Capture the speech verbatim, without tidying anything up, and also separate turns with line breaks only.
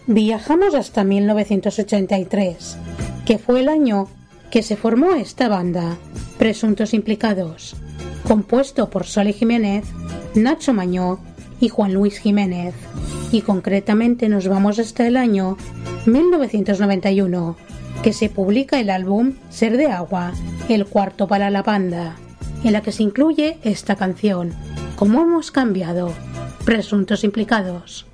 Viajamos hasta mil novecientos ochenta y tres, que fue el año que se formó esta banda, Presuntos Implicados, compuesto por Soli Jiménez, Nacho Mañó y Juan Luis Jiménez, y concretamente nos vamos hasta el año mil novecientos noventa y uno, que se publica el álbum Ser de Agua, el cuarto para la banda, en la que se incluye esta canción, Cómo hemos cambiado, Presuntos Implicados.